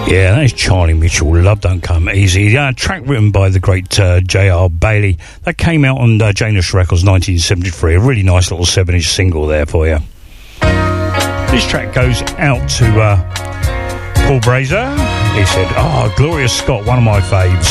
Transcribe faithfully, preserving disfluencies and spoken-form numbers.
Yeah, that is Charlie Mitchell. Love Don't Come Easy. Yeah, a track written by the great uh, J R Bailey. That came out on uh, Janus Records nineteen seventy-three. A really nice little seven-inch single there for you. This track goes out to uh, Paul Brazer. He said, "Ah, oh, Gloria Scott, one of my faves."